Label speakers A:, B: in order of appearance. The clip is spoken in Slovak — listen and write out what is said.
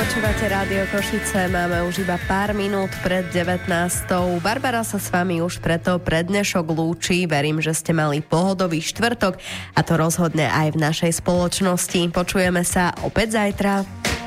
A: Počúvate Rádio Košice, máme už iba pár minút pred 19. Barbara sa s vami už preto pred dnešok lúči. Verím, že ste mali pohodový štvrtok a to rozhodne aj v našej spoločnosti. Počujeme sa opäť zajtra.